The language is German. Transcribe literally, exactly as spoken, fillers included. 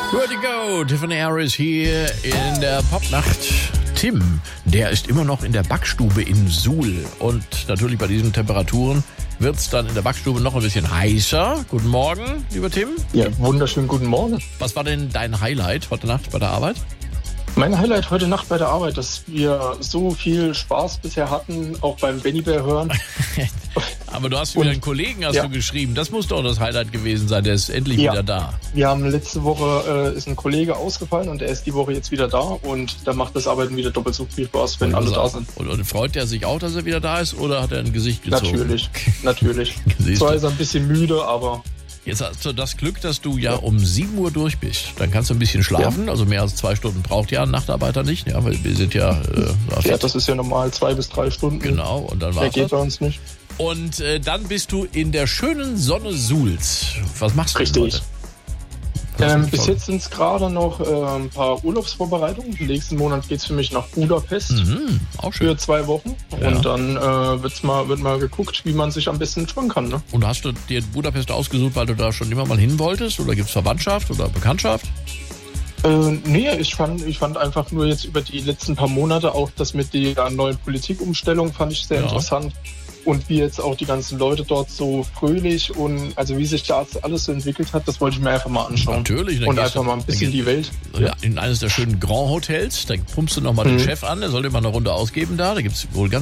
Vertigo, Tiffany Harris hier in der Popnacht. Tim, der ist immer noch in der Backstube in Suhl. Und natürlich bei diesen Temperaturen wird es dann in der Backstube noch ein bisschen heißer. Guten Morgen, lieber Tim. Ja, wunderschönen guten Morgen. Was war denn dein Highlight heute Nacht bei der Arbeit? Mein Highlight heute Nacht bei der Arbeit, dass wir so viel Spaß bisher hatten, auch beim Benny Bär hören. Aber du hast wieder einen Kollegen, hast ja. du geschrieben. Das muss doch das Highlight gewesen sein. Der ist endlich ja. wieder da. Wir haben letzte Woche, äh, ist ein Kollege ausgefallen und der ist die Woche jetzt wieder da. Und da macht das Arbeiten wieder doppelt so viel Spaß, wenn alle da sind. Und, und freut er sich auch, dass er wieder da ist, oder hat er ein Gesicht gezogen? Natürlich, natürlich. Zwar ist er ein bisschen müde, aber... Jetzt hast du das Glück, dass du ja um sieben Uhr durch bist. Dann kannst du ein bisschen schlafen. Ja. Also mehr als zwei Stunden braucht ja ein Nachtarbeiter nicht. Ja, weil wir sind ja... Äh, ja, das ist ja normal zwei bis drei Stunden. Genau, und dann war's. Der geht bei uns nicht. Und äh, dann bist du in der schönen Sonne Suhls. Was machst du Richtig. heute? Ähm, bis jetzt sind es gerade noch äh, ein paar Urlaubsvorbereitungen. Im nächsten Monat geht es für mich nach Budapest. Mhm, auch schön. Für zwei Wochen. Ja. Und dann äh, wird's mal, wird mal geguckt, wie man sich am besten entspannen kann. Ne? Und hast du dir Budapest ausgesucht, weil du da schon immer mal hin wolltest? Oder gibt es Verwandtschaft oder Bekanntschaft? Äh, nee, ich fand, ich fand einfach nur jetzt über die letzten paar Monate auch das mit der neuen Politikumstellung fand ich sehr ja. interessant. Und wie jetzt auch die ganzen Leute dort so fröhlich und also wie sich da alles so entwickelt hat, das wollte ich mir einfach mal anschauen. Natürlich. Dann und gehst einfach du, mal ein bisschen dann die Welt. Ja, in eines der schönen Grand Hotels. Da pumpst du nochmal mhm. den Chef an, der soll dir mal eine Runde ausgeben da. Da gibt es wohl ganz